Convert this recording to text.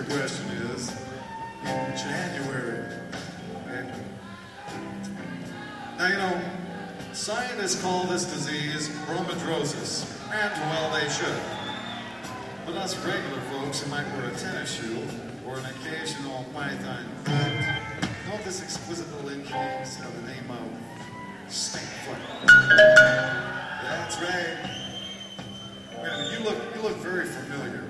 question is, in January. Okay. Now, you know, scientists call this disease bromidrosis, and well, they should. But us regular folks who might wear a tennis shoe or an occasional python coat know this exquisite little injury by the name of snakefoot. That's right. Man, you look very familiar.